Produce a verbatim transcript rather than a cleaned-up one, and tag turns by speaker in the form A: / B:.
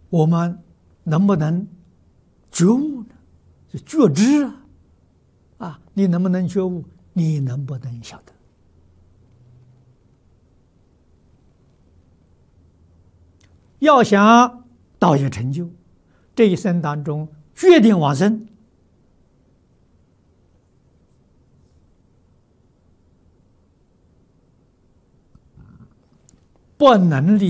A: 我们能不能觉悟呢？是觉知啊！啊，你能不能觉悟？你能不能晓得？要想道业成就，这一生当中决定往生，不能离